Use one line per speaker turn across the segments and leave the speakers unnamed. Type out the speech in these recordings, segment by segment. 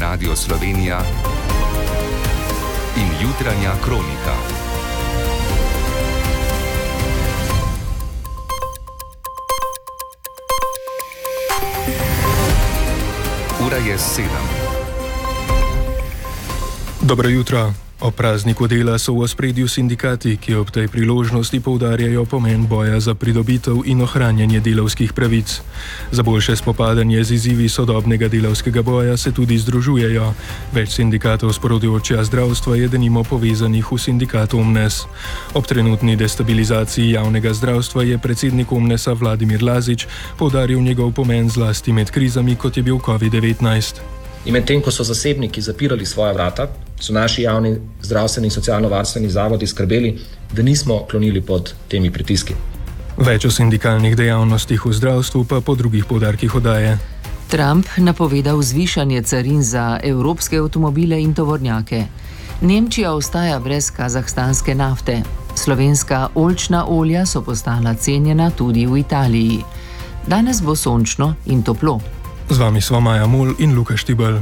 Radio Slovenija in jutranja kronika. Ura je 7.
Dobro jutro. O prazniku dela so v ospredju sindikati, ki ob tej priložnosti poudarjajo pomen boja za pridobitev in ohranjanje delavskih pravic. Za boljše spopadanje z izzivi sodobnega delavskega boja se tudi združujejo. Več sindikatov s področja zdravstva je denimo povezanih v sindikat Omnes. Ob trenutni destabilizaciji javnega zdravstva je predsednik Omnesa Vladimir Lazič poudaril njegov pomen zlasti med krizami, kot je bil COVID-19.
In medtem, ko so zasebniki zapirali svoja vrata, so naši javni zdravstveni in socialno-varstveni zavodi skrbeli, da nismo klonili pod temi pritiski.
Več o sindikalnih dejavnostih v zdravstvu pa po drugih poudarkih oddaje.
Trump napovedal zvišanje carin za evropske avtomobile in tovornjake. Nemčija ostaja brez kazahstanske nafte. Slovenska oljčna olja so postala cenjena tudi v Italiji. Danes bo sončno in toplo.
Z vami sva Maja Mol in Luka Štibelj.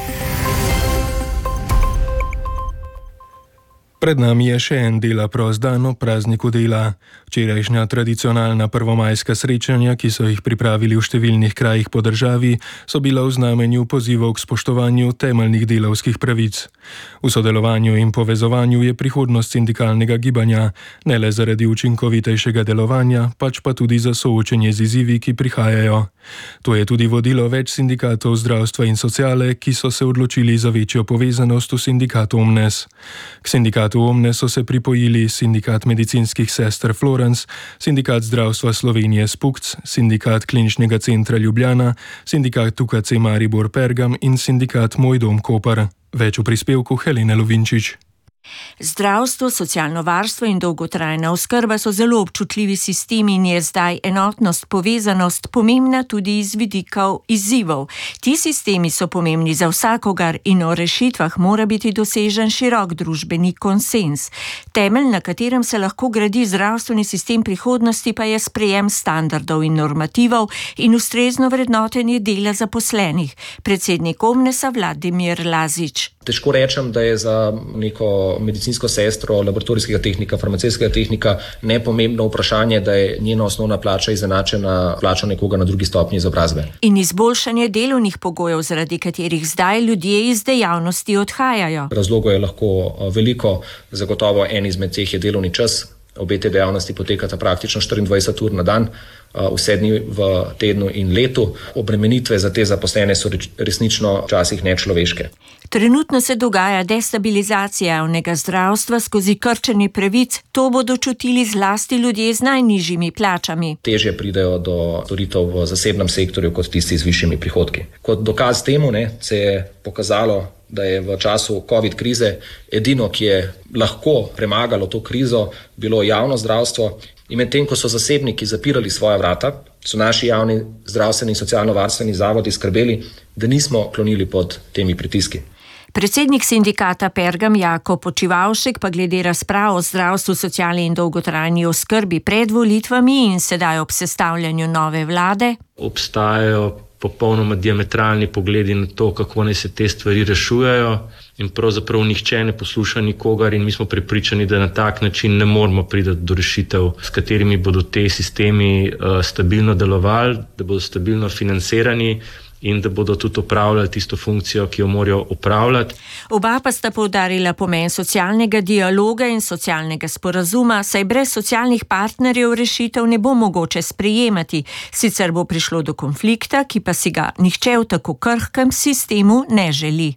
Pred nami je še en dela prost dan o prazniku dela. Včerajšnja tradicionalna prvomajska srečanja, ki so jih pripravili v številnih krajih po državi, so bila v znamenju pozivov k spoštovanju temeljnih delavskih pravic. V sodelovanju in povezovanju je prihodnost sindikalnega gibanja, ne le zaradi učinkovitejšega delovanja, pač pa tudi za soočenje z izzivi, ki prihajajo. To je tudi vodilo več sindikatov zdravstva in sociale, ki so se odločili za večjo povezanost v sindikatu Omnes. K sindikatu Omnes so se pripojili sindikat medicinskih sester Florence, sindikat zdravstva Slovenije Spukc, sindikat kliničnega centra Ljubljana, sindikat UKC Maribor Pergam in sindikat Moj dom Koper. Več v prispevku Helene Lovinčič.
Zdravstvo, socialno varstvo in dolgotrajna oskrba so zelo občutljivi sistemi in je zdaj enotnost, povezanost pomembna tudi iz vidikov izzivov. Ti sistemi so pomembni za vsakogar in o rešitvah mora biti dosežen širok družbeni konsens. Temelj, na katerem se lahko gradi zdravstveni sistem prihodnosti, pa je sprejem standardov in normativov in ustrezno vrednotenje dela zaposlenih. Predsednik Omnesa Vladimir Lazič.
Težko rečem, da je za neko medicinsko sestro, laboratorijskega tehnika, farmacevtskega tehnika nepomembno vprašanje, da je njena osnovna plača izenačena plačo nekoga na drugi stopnji izobrazbe.
In izboljšanje delovnih pogojev, zaradi katerih zdaj ljudje iz dejavnosti odhajajo.
Razlogov je lahko veliko, zagotovo en izmed teh je delovni čas. Obe te dejavnosti potekata praktično 24 ur na dan, vse dni v tednu in letu. Obremenitve za te zaposlene so resnično včasih nečloveške.
Trenutno se dogaja destabilizacija javnega zdravstva skozi krčenje pravic. To bodo čutili zlasti ljudje z najnižjimi plačami.
Težje pridejo do storitev v zasebnem sektorju kot tisti z višjimi prihodki. Kot dokaz temu se je pokazalo, da je v času COVID krize edino, ki je lahko premagalo to krizo, bilo javno zdravstvo. In medtem, ko so zasebniki zapirali svoja vrata, so naši javni zdravstveni in socialno-varstveni zavodi skrbeli, da nismo klonili pod temi pritiski.
Predsednik sindikata Pergam Jako Počivalšek pa glede razprav o zdravstvu, sociali in dolgotrajni oskrbi pred volitvami in sedaj ob sestavljanju nove vlade.
Obstajajo popolnoma diametralni pogledi na to, kako naj se te stvari rešujejo in pravzaprav nihče ne posluša nikogar in mi smo prepričani, da na tak način ne moramo priti do rešitev, s katerimi bodo te sistemi stabilno delovali, da bodo stabilno financirani in da bodo tudi opravljali tisto funkcijo, ki jo morajo opravljati.
Oba pa sta poudarila pomen socialnega dialoga in socialnega sporazuma, saj brez socialnih partnerjev rešitev ne bo mogoče sprejemati. Sicer bo prišlo do konflikta, ki pa si ga nihče v tako krhkem sistemu ne želi.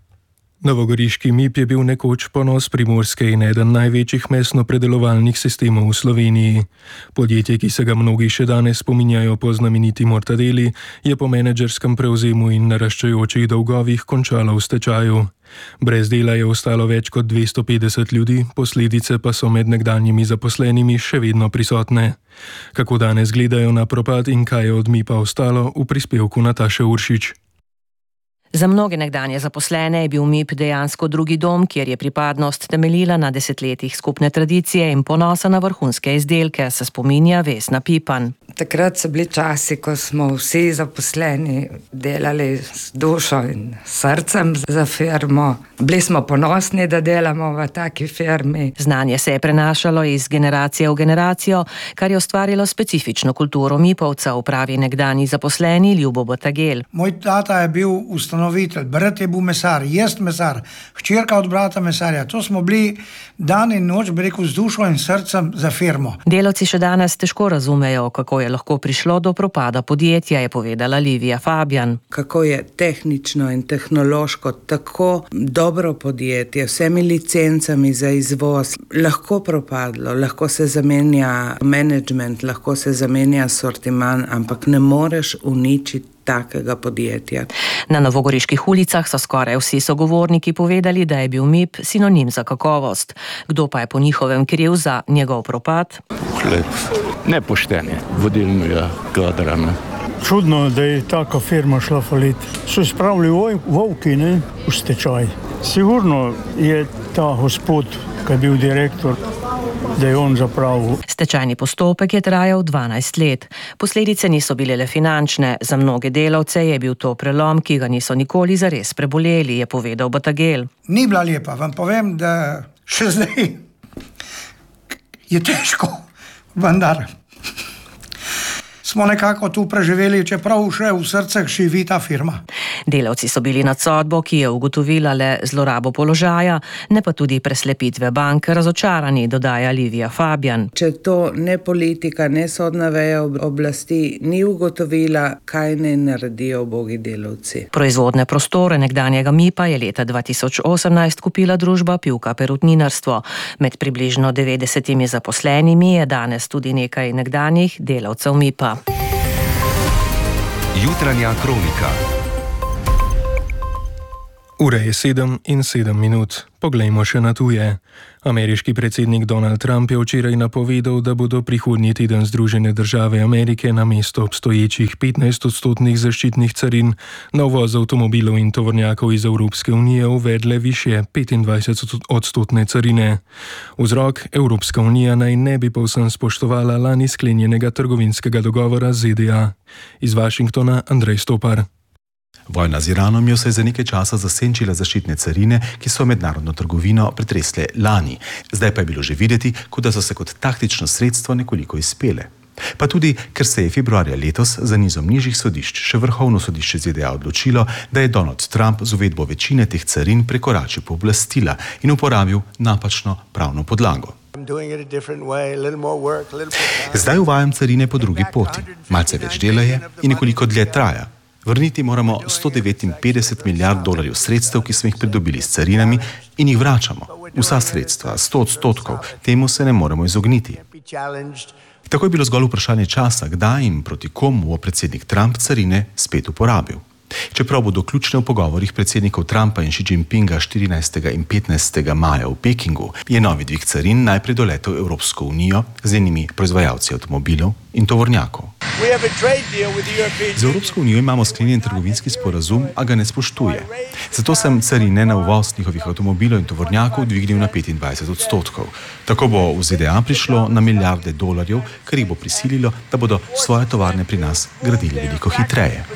Novogoriški MIP je bil nekoč ponos Primorske in eden največjih mesno-predelovalnih sistemov v Sloveniji. Podjetje, ki se ga mnogi še danes spominjajo po znameniti Mortadeli, je po menedžerskem prevzemu in naraščajočih dolgovih končalo v stečaju. Brez dela je ostalo več kot 250 ljudi, posledice pa so med nekdanjimi zaposlenimi še vedno prisotne. Kako danes gledajo na propad in kaj je od MIP-a ostalo, v prispevku Nataše Uršič.
Za mnoge nekdanje zaposlene je bil MIP dejansko drugi dom, kjer je pripadnost temeljila na desetletjih skupne tradicije in ponosa na vrhunske izdelke, se spominja Vesna Pipan.
Takrat so bili časi, ko smo vsi zaposleni delali z dušo in srcem za firmo. Bili smo ponosni, da delamo v taki firmi.
Znanje se je prenašalo iz generacije v generacijo, kar je ustvarilo specifično kulturo MIP-ovcev, pravi nekdanji zaposleni Ljubo Botagel.
Moj tata je bil ustanovitelj, brat je bil mesar, jaz mesar, hčerka od brata mesarja. To smo bili dan in noč, bi rekel, z dušo in srcem za firmo.
Delavci še danes težko razumejo, kako je lahko prišlo do propada podjetja, je povedala Livija Fabian.
Kako je tehnično in tehnološko tako dobro podjetje, vsemi licencami za izvoz, lahko propadlo, lahko se zamenja management, lahko se zamenja sortiman, ampak ne moreš uničiti takega podjetja.
Na novogoriških ulicah so skoraj vsi sogovorniki povedali, da je bil MIP sinonim za kakovost. Kdo pa je po njihovem kriv za njegov propad?
Hleb. Nepoštenje vodilnega kadra.
Čudno, da je taka firma šla falit. So spravili volki v stečaj. Sigurno je ta gospod, ki je bil direktor, da je on zapravil.
Stečajni postopek je trajal 12 let. Posledice niso bile le finančne. Za mnoge delavce je bil to prelom, ki ga niso nikoli zares preboleli, je povedal Botagel.
Ni bila lepa, vam povem, da še zdaj je težko, vendar smo nekako tu preživeli, čeprav še v srceh živi ta firma.
Delavci so bili nad sodbo, ki je ugotovila le zlorabo položaja, ne pa tudi preslepitve bank, razočarani, dodaja Livija Fabian.
Če to ne politika, ne sodna veja oblasti ni ugotovila, kaj ne naredijo ubogi delavci.
Proizvodne prostore nekdanjega MIP-a je leta 2018 kupila družba Pivka Perutninarstvo. Med približno 90 zaposlenimi je danes tudi nekaj nekdanjih delavcev MIP-a.
Jutranja kronika.
Ura je 7:07. Poglejmo še na tuje. Ameriški predsednik Donald Trump je včeraj napovedal, da bodo prihodnji teden Združene države Amerike namesto obstoječih 15% zaščitnih carin na uvoz avtomobilov in tovornjakov iz Evropske unije uvedle višje 25% carine. Vzrok: Evropska unija naj ne bi povsem spoštovala lani sklenjenega trgovinskega dogovora z ZDA. Iz Washingtona Andrej Stopar.
Vojna z Iranom je vsaj za nekaj časa zasenčila zaščitne carine, ki so mednarodno trgovino pretresle lani. Zdaj pa je bilo že videti, kot da so se kot taktično sredstvo nekoliko izpele. Pa tudi, ker se je februarja letos za nizom nižjih sodišč še vrhovno sodišče ZDA odločilo, da je Donald Trump z uvedbo večine teh carin prekoračil pooblastila in uporabil napačno pravno podlago. Zdaj uvajam carine po drugi poti. Malce več dela je in nekoliko dlje traja. Vrniti moramo $159 milijard sredstev, ki smo jih pridobili s carinami, in jih vračamo. Vsa sredstva, 100%, temu se ne moremo izogniti. Tako je bilo zgolj vprašanje časa, kdaj in proti komu bo predsednik Trump carine spet uporabil. Čeprav bodo ključne v pogovorih predsednikov Trumpa in Xi Jinpinga 14. in 15. maja v Pekingu, je novi dvig carin najprej doletel Evropsko unijo z njenimi proizvajalci avtomobilov in tovornjakov. Z Evropsko unijo imamo sklenjen trgovinski sporazum, a ga ne spoštuje. Zato sem carine na uvoz njihovih avtomobilov in tovornjakov dvignil na 25%. Tako bo v ZDA prišlo na milijarde dolarjev, kar jih bo prisililo, da bodo svoje tovarne pri nas gradili veliko hitreje.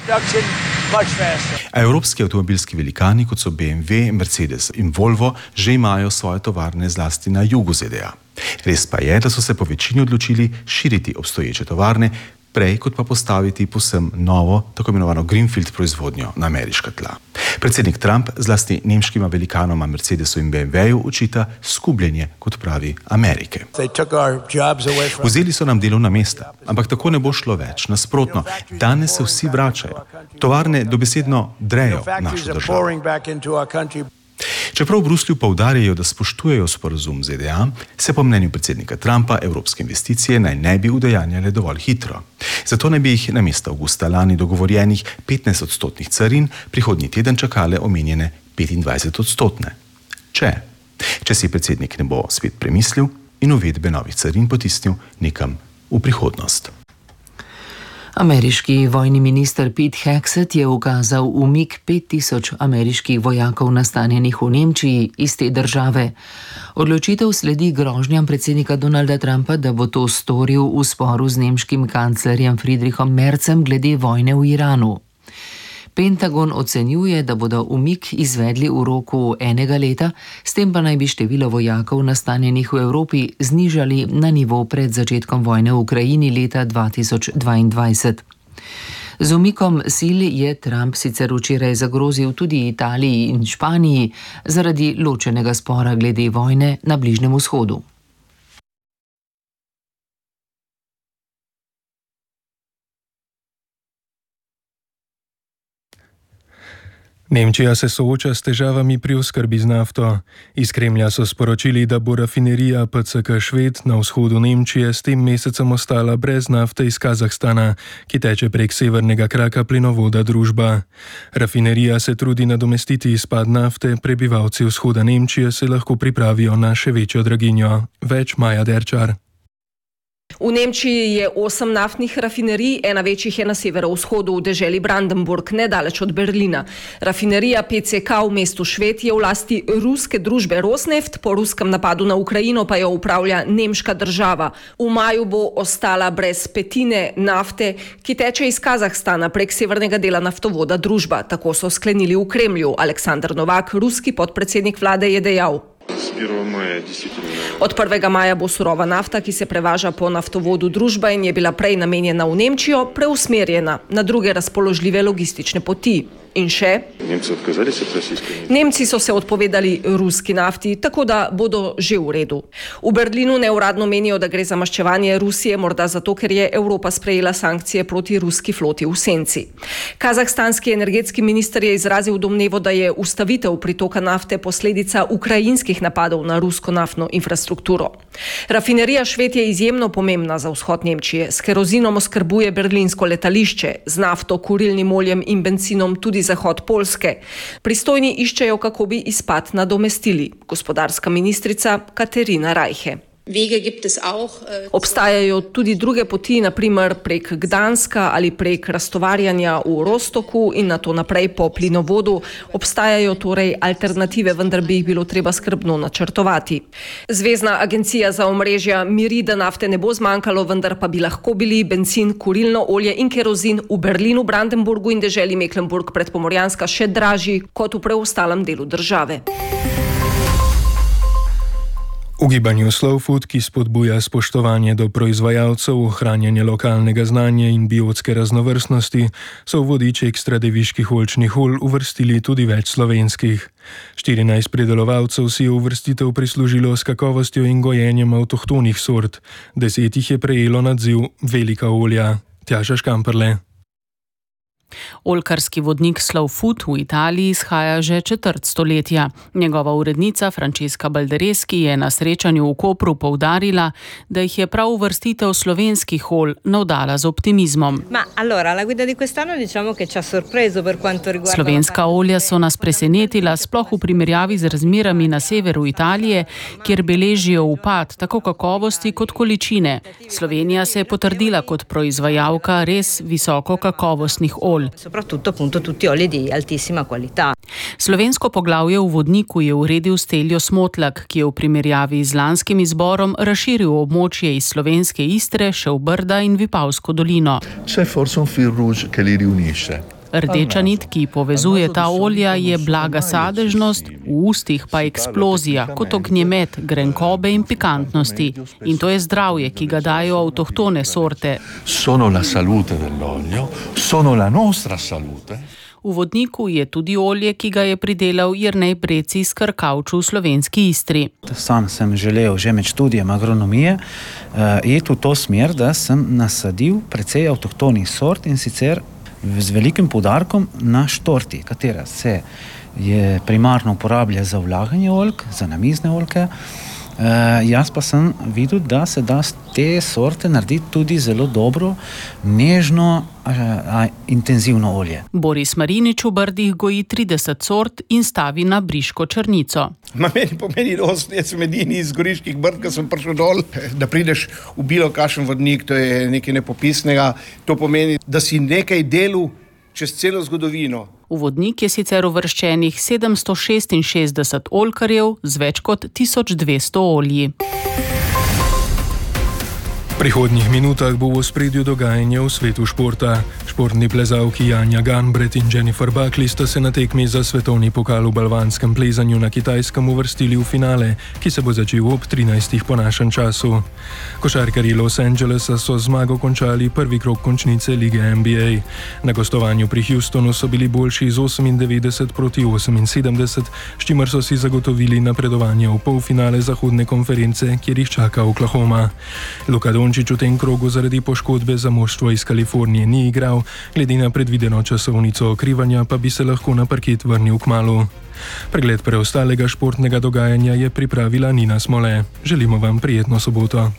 A evropski avtomobilski velikani, kot so BMW, Mercedes in Volvo, že imajo svoje tovarne zlasti na jugu ZDA. Res pa je, da so se po večini odločili širiti obstoječe tovarne, prej kot pa postaviti povsem novo, tako imenovano greenfield proizvodnjo na ameriška tla. Predsednik Trump zlasti nemškima velikanoma Mercedesu in BMW-ju očita skubljenje, kot pravi, Amerike. Vzeli so nam delovna mesta, ampak tako ne bo šlo več. Nasprotno, danes se vsi vračajo. Tovarne dobesedno drejo našo državo. Čeprav v Bruslju poudarjajo, da spoštujejo sporazum ZDA, se po mnenju predsednika Trumpa evropske investicije naj ne bi udejanjale dovolj hitro. Zato naj bi jih namesto avgusta lani dogovorjenih 15% carin prihodnji teden čakale omenjene 25%. Če si predsednik ne bo spet premislil in uvedbe novih carin potisnil nekam v prihodnost.
Ameriški vojni minister Pete Hegseth je ukazal umik 5000 ameriških vojakov nastanjenih v Nemčiji iz te države. Odločitev sledi grožnjam predsednika Donalda Trumpa, da bo to storil v sporu z nemškim kanclerjem Friedrichom Merzem glede vojne v Iranu. Pentagon ocenjuje, da bodo umik izvedli v roku 1 leta, s tem pa naj bi število vojakov nastanjenih v Evropi znižali na nivo pred začetkom vojne v Ukrajini leta 2022. Z umikom sil je Trump sicer včeraj zagrozil tudi Italiji in Španiji zaradi ločenega spora glede vojne na Bližnjem vzhodu.
Nemčija se sooča s težavami pri oskrbi z nafto. Iz Kremlja so sporočili, da bo rafinerija PCK Šved na vzhodu Nemčije s tem mesecem ostala brez nafte iz Kazahstana, ki teče prek severnega kraka plinovoda Družba. Rafinerija se trudi nadomestiti izpad nafte, prebivalci vzhoda Nemčije se lahko pripravijo na še večjo draginjo. Več Maja Derčar.
V Nemčiji je 8 naftnih rafinerij, ena večjih je na severovzhodu v deželi Brandenburg, nedaleč od Berlina. Rafinerija PCK v mestu Šved je v lasti ruske družbe Rosneft, po ruskem napadu na Ukrajino pa jo upravlja nemška država. V maju bo ostala brez petine nafte, ki teče iz Kazahstana prek severnega dela naftovoda Družba. Tako so sklenili v Kremlju. Aleksandar Novak, ruski podpredsednik vlade, je dejal: Od 1. maja bo surova nafta, ki se prevaža po naftovodu Družba in je bila prej namenjena v Nemčijo, preusmerjena na druge razpoložljive logistične poti. In še? Nemci so se odpovedali ruski nafti, tako da bodo že v redu. V Berlinu neuradno menijo, da gre za maščevanje Rusije, morda zato, ker je Evropa sprejela sankcije proti ruski floti v senci. Kazahstanski energetski minister je izrazil domnevo, da je ustavitev pritoka nafte posledica ukrajinskih napadov na rusko naftno infrastrukturo. Rafinerija Šved je izjemno pomembna za vzhod Nemčije. S kerozinom oskrbuje berlinsko letališče, z nafto, kurilnim oljem in benzinom tudi zahod Poljske. Pristojni iščejo, kako bi izpad nadomestili. Gospodarska ministrica Katerina Reiche. Obstajajo tudi druge poti, naprimer prek Gdanska ali prek raztovarjanja v Rostoku in nato naprej po plinovodu. Obstajajo torej alternative, vendar bi jih bilo treba skrbno načrtovati. Zvezna agencija za omrežja miri, da nafte ne bo zmanjkalo, vendar pa bi lahko bili bencin, kurilno olje in kerozin v Berlinu, Brandenburgu in deželi Mecklenburg predpomorjanska še dražji kot v preostalem delu države.
V gibanju Slow Food, ki spodbuja spoštovanje do proizvajalcev, ohranjanje lokalnega znanja in biotske raznovrstnosti, so v vodič ekstra deviških oljčnih olj uvrstili tudi več slovenskih. 14 pridelovalcev si je uvrstitev prislužilo s kakovostjo in gojenjem avtohtonih sort. 10 jih je prejelo naziv Velika olja. Tjaša Škamperle.
Oljkarski vodnik Slow Food v Italiji izhaja že četrt stoletja. Njegova urednica Francesca Baldereschi je na srečanju v Kopru poudarila, da jih je prav uvrstitev slovenskih olj navdala z optimizmom. Slovenska olja so nas presenetila, sploh v primerjavi z razmerami na severu Italije, kjer beležijo upad tako kakovosti kot količine. Slovenija se je potrdila kot proizvajalka res visoko kakovostnih olj.
Soprattutto appunto tutti oli di altissima qualità.
Slovensko poglavje v vodniku je uredil Steljo Smotlak, ki je v primerjavi z lanskim izborom razširil območje iz slovenske Istre še v Brda in Vipavsko dolino.
C'è forse un fil rouge che li riunisce.
Rdeča nit, ki povezuje ta olja, je blaga sadežnost, v ustih pa eksplozija, kot ognjemet, grenkobe in pikantnosti. In to je zdravje, ki ga dajo avtohtone sorte.
Sono la salute dell'olio, sono la nostra salute.
V vodniku je tudi olje, ki ga je pridelal Jernej Breci iz Krkavču v slovenski Istri.
Sam sem želel že med študijem agronomije iti v to smer, da sem nasadil precej avtohtonih sort in sicer z velikim poudarkom na štorti, katera se je primarno uporablja za vlaganje oljk, za namizne oljke, Jaz pa sem videl, da se da te sorte narediti tudi zelo dobro, nežno, intenzivno olje.
Boris Marinič v Brdih goji 30 sort in stavi na briško črnico.
Meni pomeni dosti, jaz sem edini iz Goriških Brd, ko sem prišel dol, da prideš v bilo kakšen vodnik, to je nekaj nepopisnega. To pomeni, da si nekaj delal čez celo zgodovino.
V vodnik je sicer uvrščenih 766 oljkarjev z več kot 1200 olji.
V prihodnjih minutah bo v ospredju dogajanje v svetu športa. Športni plezalki Janja Ganbret in Jennifer Buckley sta se na tekmi za svetovni pokal v balvanskem plezanju na Kitajskem uvrstili v finale, ki se bo začel ob 13. po našem času. Košarkarji Los Angelesa so zmago končali prvi krog končnice lige NBA. Na gostovanju pri Houstonu so bili boljši z 98 proti 78, s čimer so si zagotovili napredovanje v polfinale zahodne konference, kjer jih čaka Oklahoma. Luka Dončić v tem krogu zaradi poškodbe za moštvo iz Kalifornije ni igral, glede na predvideno časovnico okrivanja pa bi se lahko na parket vrnil kmalu. Pregled preostalega športnega dogajanja je pripravila Nina Smole. Želimo vam prijetno soboto.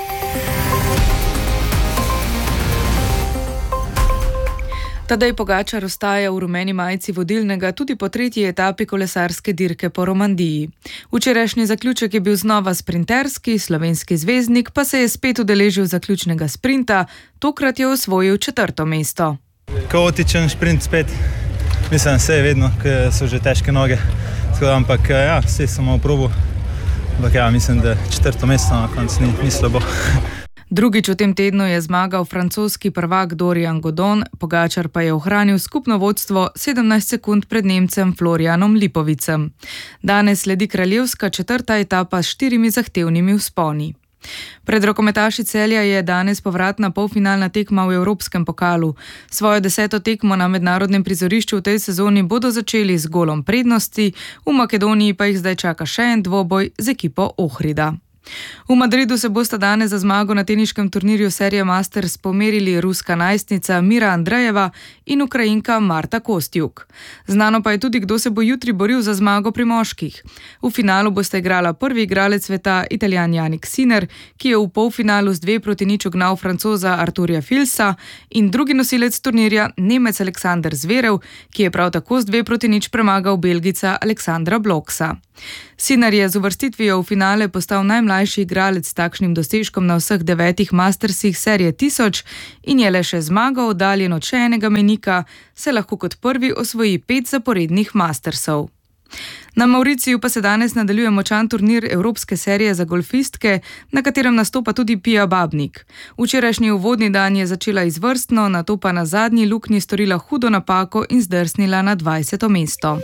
Tadej Pogačar ostaja v rumeni majici vodilnega tudi po tretji etapi kolesarske dirke po Romandiji. Včerajšnji zaključek je bil znova sprinterski, slovenski zvezdnik pa se je spet udeležil zaključnega sprinta, tokrat je osvojil 4. mesto.
Kaotičen sprint spet, mislim, vse je vedno, ker so že težke noge, ampak ja, vse samo probo, ampak ja, mislim, da 4. mesto na koncu ni slabo.
Drugič v tem tednu je zmagal francoski prvak Dorian Godon, Pogačar pa je ohranil skupno vodstvo 17 sekund pred Nemcem Florianom Lipovicem. Danes sledi kraljevska 4. etapa s 4 zahtevnimi vzponi. Pred rokometaši Celja je danes povratna polfinalna tekma v Evropskem pokalu. Svojo 10. tekmo na mednarodnem prizorišču v tej sezoni bodo začeli z golom prednosti, v Makedoniji pa jih zdaj čaka še en dvoboj z ekipo Ohrida. V Madridu se bosta danes za zmago na teniškem turnirju serije Masters pomerili ruska najstnica Mira Andrejeva in Ukrajinka Marta Kostjuk. Znano pa je tudi, kdo se bo jutri boril za zmago pri moških. V finalu bosta igrala prvi igralec sveta, Italijan Jannik Sinner, ki je v polfinalu z 2-0 ugnal Francoza Arturja Filsa, in drugi nosilec turnirja, Nemec Aleksander Zverev, ki je prav tako z 2-0 premagal Belgica Aleksandra Bloksa. Sinner je z uvrstitvijo v finale postal najmlajši igralec s takšnim dosežkom na vseh 9 Mastersih serije 1000 in je le še zmago oddaljen od še enega menika, se lahko kot prvi osvoji 5 zaporednih Mastersov. Na Mauriciju pa se danes nadaljuje močan turnir Evropske serije za golfistke, na katerem nastopa tudi Pia Babnik. Včerajšnji uvodni dan je začela izvrstno, nato pa na zadnji luknji storila hudo napako in zdrsnila na 20. mesto.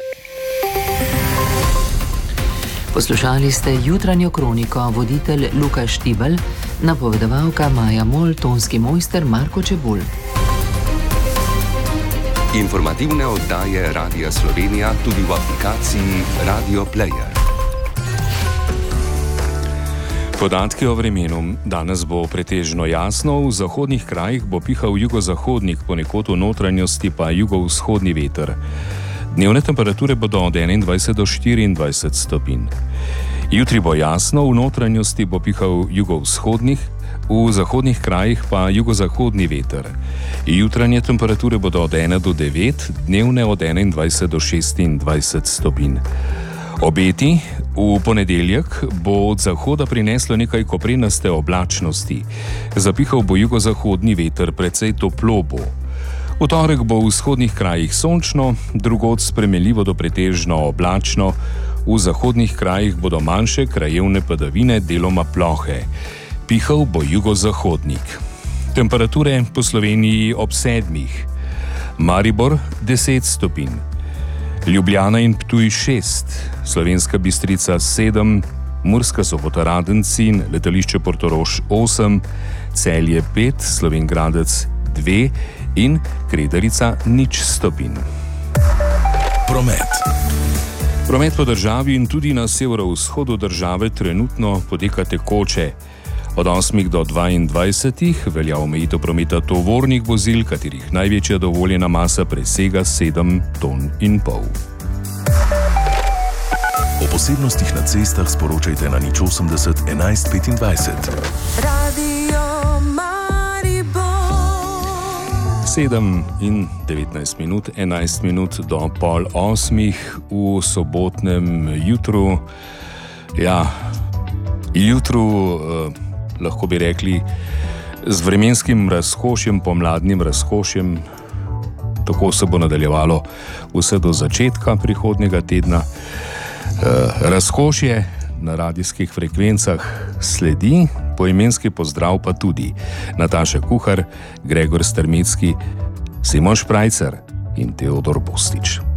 Poslušali ste jutranjo kroniko, voditelj Luka Štibel, napovedovalka Maja Mol, tonski mojster Marko Čebulj.
Informativne oddaje Radia Slovenija tudi v aplikaciji Radio Player.
Podatki o vremenu. Danes bo pretežno jasno, v zahodnih krajih bo pihal jugozahodnik, ponekod v notranjosti pa jugovzhodni veter. Dnevne temperature bodo od 21 do 24 stopinj. Jutri bo jasno, v notranjosti bo pihal jugovzhodnik, v zahodnih krajih pa jugozahodni veter. Jutranje temperature bodo od 1 do 9, dnevne od 21 do 26 stopinj. Obeti: v ponedeljek bo od zahoda prineslo nekaj koprenaste oblačnosti. Zapihal bo jugozahodni veter, precej toplo bo. V torek bo v vzhodnih krajih sončno, drugod spremenljivo do pretežno oblačno, v zahodnih krajih bodo manjše krajevne padavine, deloma plohe. Pihal bo jugozahodnik. Temperature po Sloveniji ob 7. Maribor 10 stopinj. Ljubljana in Ptuj 6, Slovenska Bistrica 7, Murska Sobota Radenci in letališče Portorož 8, Celje 5, Slovenj Gradec 2 in Kredarica 0 stopinj.
Promet.
Promet po državi in tudi na severovzhodu države trenutno poteka tekoče. Od 8 do 22 velja omejitev prometa tovornih vozil, katerih največja dovoljena masa presega 7,5 ton.
O posebnostih na cestah sporočajte na 080 11 25.
Radio Maribor.
7 in 19 minut, 11 minut do 7:30 v sobotnem jutru. Ja, jutru, lahko bi rekli, z vremenskim razkošjem, pomladnim razkošjem. Tako se bo nadaljevalo vse do začetka prihodnjega tedna. Razkošje na radijskih frekvencah sledi, poimenski pozdrav pa tudi Nataša Kuhar, Gregor Strmicki, Simon Šprajcer in Teodor Bostič.